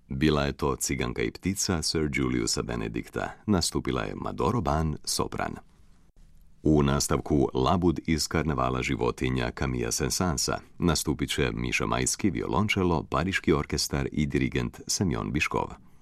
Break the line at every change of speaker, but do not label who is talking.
Bila je to Ciganka i ptica Sir Juliusa Benedikta. Nastupila je Madoro Ban, sopran. U nastavku Labud iz Karnevala životinja Camilla Saint-Sansa nastupit će Miša Majski, violončelo, Pariški orkestar i dirigent Semjon Biškov.